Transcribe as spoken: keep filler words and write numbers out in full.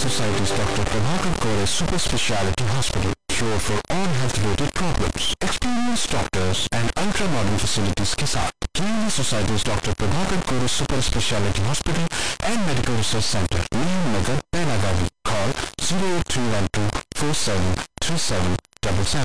Society's Doctor Prabhakar Kore Super Speciality Hospital, cure for all health-related problems, experienced doctors and ultra-modern facilities के साथ Healing Society's Doctor Prabhakar Kore Super Speciality Hospital and Medical Research Center, Neem Nagar, Pelagavi. Call zero eight three one two four seven three seven seven seven.